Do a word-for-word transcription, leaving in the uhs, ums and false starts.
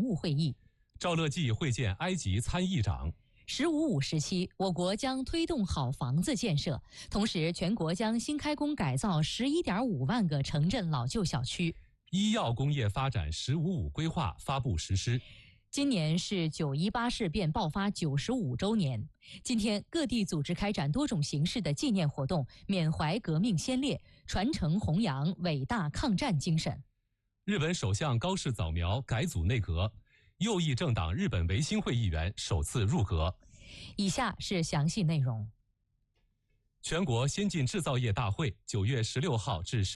务会议。 赵乐际会见埃及参议长。 十五五时期，我国将推动好房子建设，同时全国将新开工改造十一点五万个城镇老旧小区。 医药工业发展“十五五”规划发布实施。 今年是九一八事变爆发九十五周年，今天各地组织开展多种形式的纪念活动，缅怀革命先烈，传承弘扬伟大抗战精神。 日本首相高市早苗改组内阁，右翼政党日本维新会议员首次入阁。 以下是详细内容。 全国先进制造业大会九月十六号至十